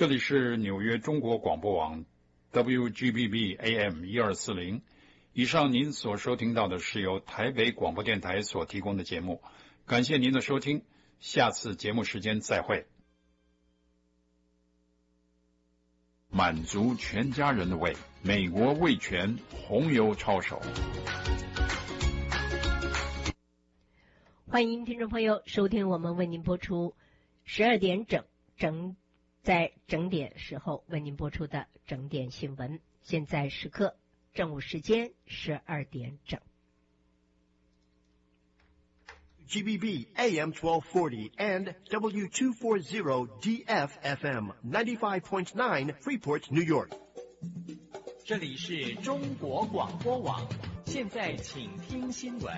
这里是纽约中国广播网 WGBB AM 1240。以上您所收听到的是由台北广播电台所提供的节目，感谢您的收听，下次节目时间再会。满足全家人的胃，美国味全红油抄手。 欢迎听众朋友收听我们为您播出12点在整点时候为您播出的整点新闻。现在时刻正午时间12点整。 GBB AM 1240 and W240 DF FM 95.9 Freeport, New York。 这里是中国广播网，现在请听新闻。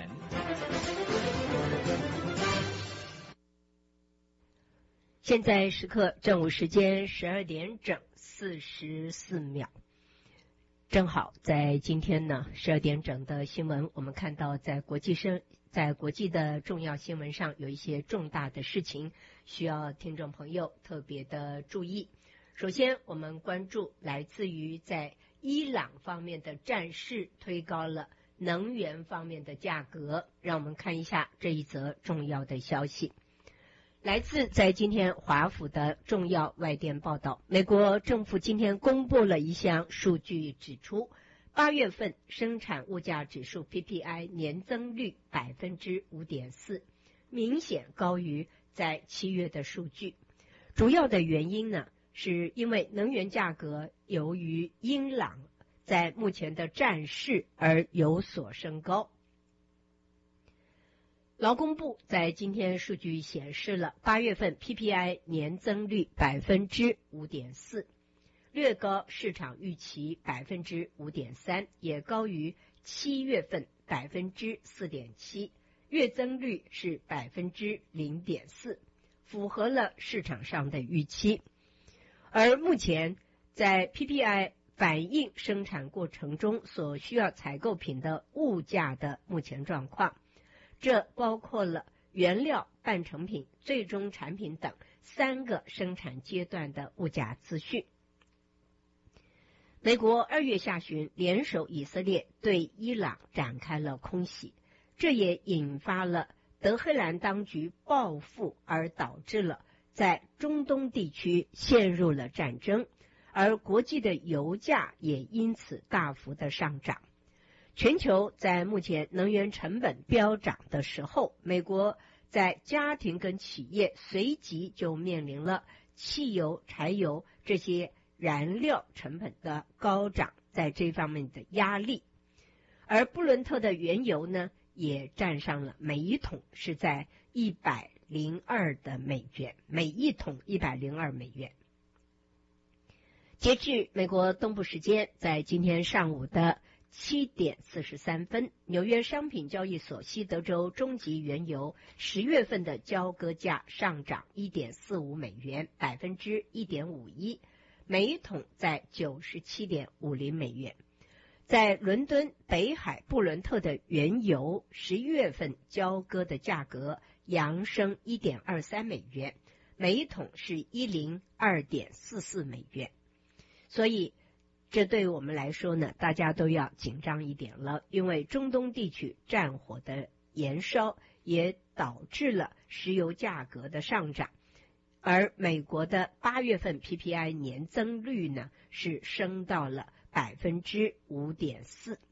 现在时刻正午时间12点整44秒。正好在今天呢12点整的新闻，我们看到在国际的重要新闻上有一些重大的事情需要听众朋友特别的注意。首先我们关注来自于在伊朗方面的战事推高了能源方面的价格，让我们看一下这一则重要的消息。来自在今天华府的重要外电报道，美国政府今天公布了一项数据，指出8月份生产物价指数 PPI 年增率 5.4%， 明显高于在7月的数据。主要的原因呢，是因为能源价格由于伊朗在目前的战事而有所升高。劳工部在今天数据显示了8月份 PPI 年增率 5.4%， 略高市场预期 5.3%， 也高于7月份 4.7%， 月增率是 0.4%， 符合了市场上的预期。而目前在 PPI 反映生产过程中所需要采购品的物价的目前状况，这包括了原料、半成品、最终产品等3个生产阶段的物价资讯。美国2月下旬联手以色列对伊朗展开了空袭，这也引发了德黑兰当局报复，而导致了在中东地区陷入了战争，而国际的油价也因此大幅的上涨。全球在目前能源成本飙涨的时候，美国在家庭跟企业随即就面临了汽油、柴油这些燃料成本的高涨，在这方面的压力。而布伦特的原油呢，也站上了每一桶是在102的美元，每一桶102美元。截至美国东部时间，在今天上午的7点43分，纽约商品交易所西德州中级原油10月份的交割价上涨 1.45 美元 1.51%， 每一桶在 97.50 美元。在伦敦北海布伦特的原油10月份交割的价格扬升 1.23 美元，每一桶是 102.44 美元。所以这对于我们来说呢，大家都要紧张一点了，因为中东地区战火的延烧也导致了石油价格的上涨，而美国的8月份 PPI 年增率呢是升到了 5.4%。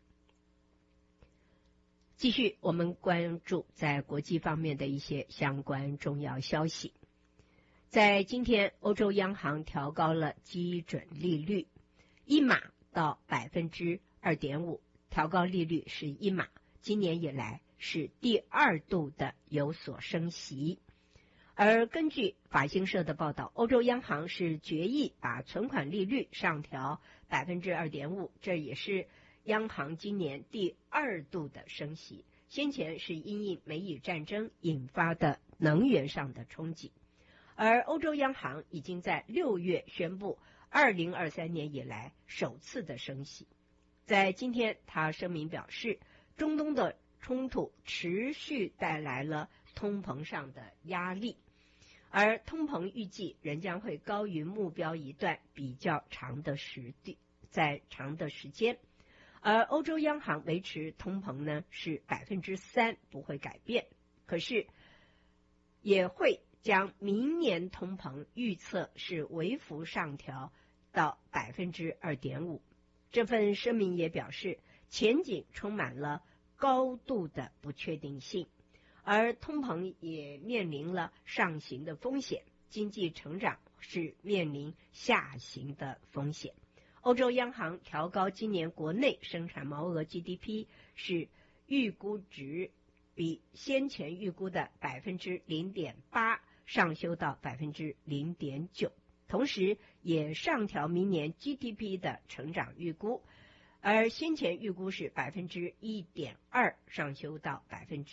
继续我们关注在国际方面的一些相关重要消息。在今天，欧洲央行调高了基准利率1码到 2.5%， 调高利率是1码，今年以来是第2度的有所升息。而根据法新社的报道，欧洲央行是决议把存款利率上调 2.5%， 这也是央行今年第2度的升息，先前是因应美以战争引发的能源上的冲击。而欧洲央行已经在6月宣布2023年以来首次的升息。在今天，他声明表示，中东的冲突持续带来了通膨上的压力， 而通膨预计仍将会高于目标一段比较长的时间。而欧洲央行维持通膨呢是3%不会改变，可是也会将明年通膨预测是微幅上调到2.5%。这份声明也表示，前景充满了高度的不确定性，而通膨也面临了上行的风险，经济成长是面临下行的风险。欧洲央行调高今年国内生产毛额 GDP 是预估值比先前预估的 0.8% 上修到 0.9%， 同时也上调明年 GDP 的成长预估，而先前预估是 1.2% 上修到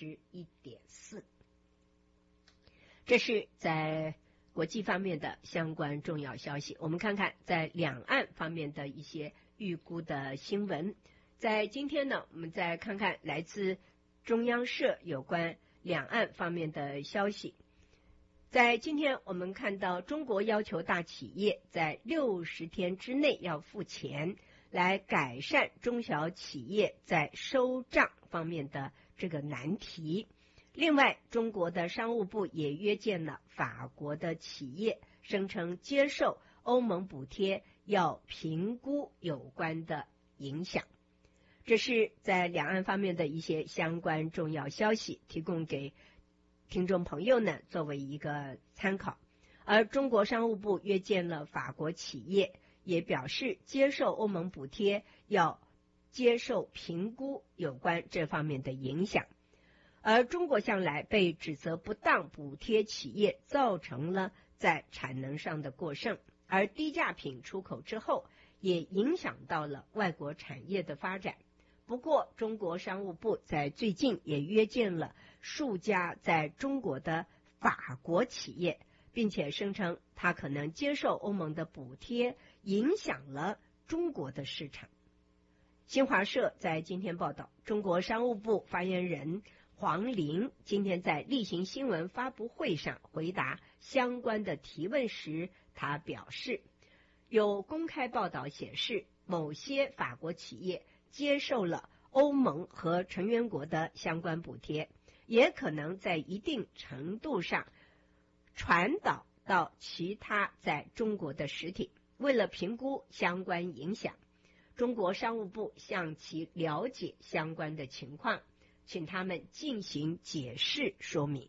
1.4%。 这是在国际方面的相关重要消息。我们看看在两岸方面的一些预估的新闻。在今天呢，我们再看看来自中央社有关两岸方面的消息。在今天我们看到，中国要求大企业在60天之内要付钱，来改善中小企业在收账方面的这个难题。另外，中国的商务部也约见了法国的企业，声称接受欧盟补贴要评估有关的影响。这是在两岸方面的一些相关重要消息，提供给听众朋友呢作为一个参考。而中国商务部约见了法国企业，也表示接受欧盟补贴要接受评估有关这方面的影响。而中国向来被指责不当补贴企业造成了在产能上的过剩，而低价品出口之后也影响到了外国产业的发展。不过中国商务部在最近也约见了数家在中国的法国企业，并且声称它可能接受欧盟的补贴，影响了中国的市场。新华社在今天报道，中国商务部发言人黄玲今天在例行新闻发布会上回答相关的提问时，他表示，有公开报道显示，某些法国企业接受了欧盟和成员国的相关补贴，也可能在一定程度上传导到其他在中国的实体。为了评估相关影响，中国商务部向其了解相关的情况，请他们进行解释说明。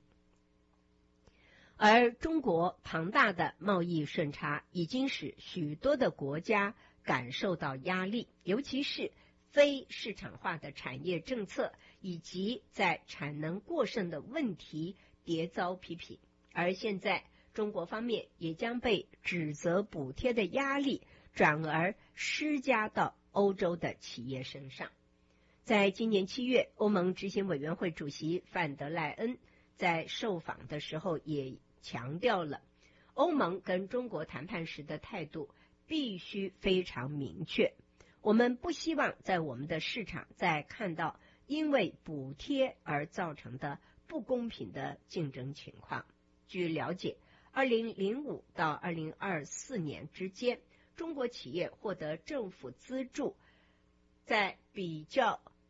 而中国庞大的贸易顺差已经使许多的国家感受到压力，尤其是非市场化的产业政策以及在产能过剩的问题迭遭批评。而现在中国方面也将被指责补贴的压力转而施加到欧洲的企业身上。在今年7月，欧盟执行委员会主席范德赖恩在受访的时候也强调了，欧盟跟中国谈判时的态度必须非常明确。我们不希望在我们的市场再看到因为补贴而造成的不公平的竞争情况。据了解，2005到2024年之间，中国企业获得政府资助在比较